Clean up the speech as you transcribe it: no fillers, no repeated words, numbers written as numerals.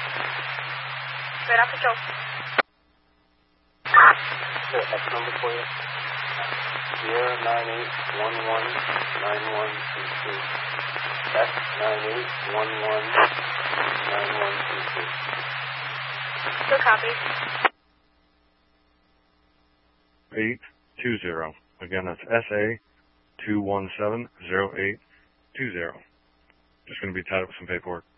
Radar Patrol. X number for you. Sierra 98119122. X 98119122. Good copy. 820. Again, that's SA 2170820. Just going to be tied up with some paperwork.